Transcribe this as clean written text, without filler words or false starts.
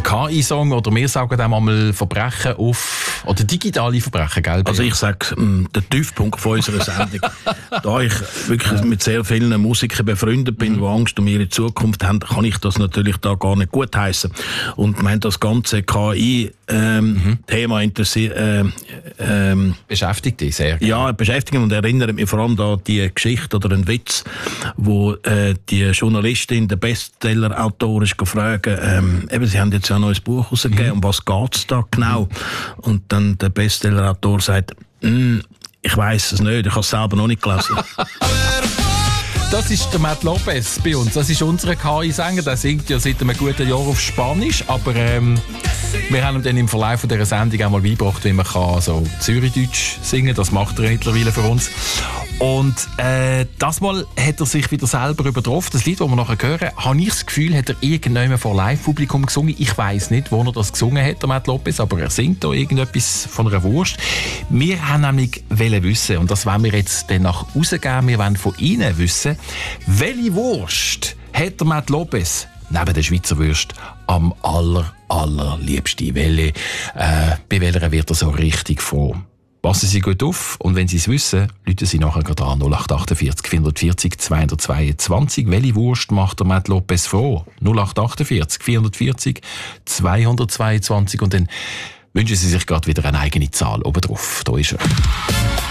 KI-Song, oder wir sagen dem einmal Verbrechen auf, oder digitale Verbrechen, gell? Also ich sage, der Tiefpunkt von unserer Sendung, da ich wirklich mit sehr vielen Musikern befreundet bin, die Angst um ihre Zukunft haben, kann ich das natürlich da gar nicht gutheissen. Und wir haben das ganze KI-Thema beschäftigt dich sehr. Ja, beschäftigt und erinnert mich vor allem an die Geschichte oder einen Witz, wo die Journalistin, der Bestseller-Autor, ist gefragt, sie haben jetzt ja ein neues Buch rausgegeben, um was geht es da genau? Und dann der Bestseller-Autor sagt, ich weiss es nicht, ich habe es selber noch nicht gelesen. Das ist der Matt Lopez bei uns. Das ist unser KI-Sänger. Der singt ja seit einem guten Jahr auf Spanisch. Aber wir haben ihm dann im Verlauf dieser Sendung auch mal beigebracht, wie man kann so Zürichdeutsch singen kann. Das macht er mittlerweile für uns. Und das Mal hat er sich wieder selber übertroffen. Das Lied, das wir nachher hören, habe ich das Gefühl, hat er irgendjemand vor Live-Publikum gesungen. Ich weiss nicht, wo er das gesungen hat, der Matt Lopez, aber er singt da irgendetwas von einer Wurst. Wir haben nämlich wissen, und das wollen wir jetzt dann nach rausgeben, wir wollen von Ihnen wissen, welche Wurst hat der Matt Lopez neben der Schweizer Wurst am allerliebsten? Bei welcher wird er so richtig froh? Passen Sie gut auf und wenn Sie es wissen, rufen Sie nachher gerade an 0848 440 222. Welche Wurst macht der Matt Lopez froh? 0848 440 222 und dann wünschen Sie sich gerade wieder eine eigene Zahl oben drauf. Da ist er.